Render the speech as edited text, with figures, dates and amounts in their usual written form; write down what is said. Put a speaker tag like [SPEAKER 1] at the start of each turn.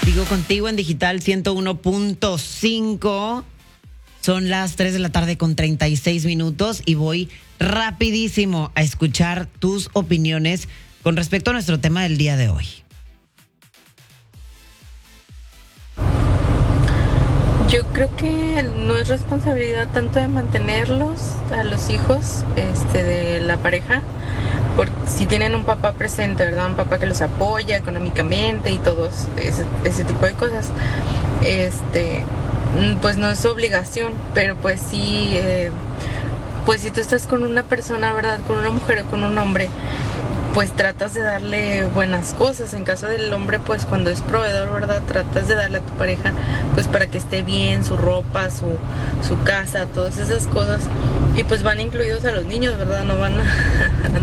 [SPEAKER 1] Sigo contigo en Digital 101.5. Son las 3 de la tarde con 36 minutos y voy rapidísimo a escuchar tus opiniones con respecto a nuestro tema del día de hoy.
[SPEAKER 2] Yo creo que no es responsabilidad tanto de mantenerlos a los hijos de la pareja, porque si tienen un papá presente, ¿verdad? Un papá que los apoya económicamente y todo ese tipo de cosas, pues no es su obligación, pero pues sí, pues si tú estás con una persona, ¿verdad? Con una mujer o con un hombre, pues tratas de darle buenas cosas. En caso del hombre, pues cuando es proveedor, ¿verdad? Tratas de darle a tu pareja, pues para que esté bien, su ropa, su casa, todas esas cosas. Y pues van incluidos a los niños, ¿verdad? No van a